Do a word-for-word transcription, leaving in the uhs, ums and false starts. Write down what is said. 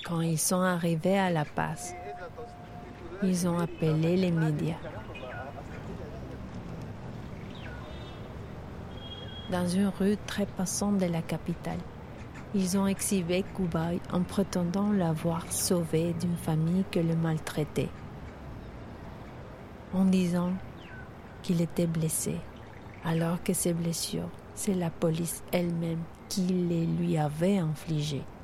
Quand ils sont arrivés à La Paz, ils ont appelé les médias. Dans une rue très passante de la capitale, ils ont exhibé Kubai en prétendant l'avoir sauvé d'une famille que le maltraitait, en disant qu'il était blessé, alors que ces blessures, c'est la police elle-même qui les lui avait infligées.